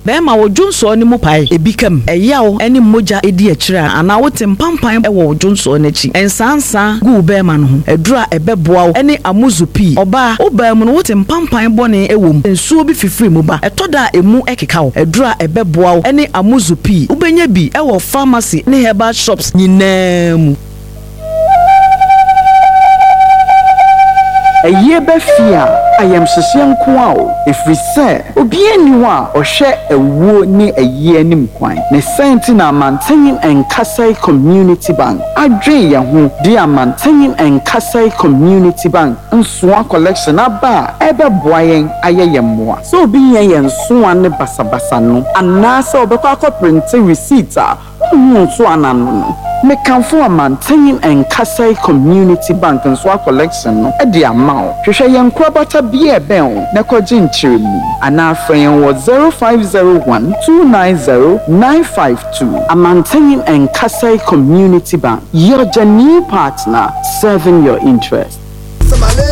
be ma wo dwonso ne mu pai ebikam eyawo ene moja edi akira ana wo tempampan e wo dwonso ne chi ensansa gu be ma no ho edura ebeboa wo ene amuzupi oba oba mu no wo tempampan bone ewom ensuo bi fifiri mu ba etoda emu ekeka wo edura ebeboa wo ene amuzupi ubenya bi e wo pharmacy ne herbal shops nyinam Eye befia ayam hyehyem ko a o efrise obi aniwa a ohwe ewuo ne eye anim kwan ne senti na Mantenyin and Kasai Community Bank adwen ye ho dia Mantenyin and Kasai Community Bank nsoa collection aba ebeboa yen ayeye mmoa so obi yen nsoa ne basabasa no anase obekwa print receipt a nso anano me kanfo a Mantenyin and Kasai Community Bank nsoa collection no e dia mawo hwehwe yen krobata bia ben na kwaje nchiremu ana afren wo 0501290952 Mantenyin and Kasai Community Bank your genuine partner serving your interest.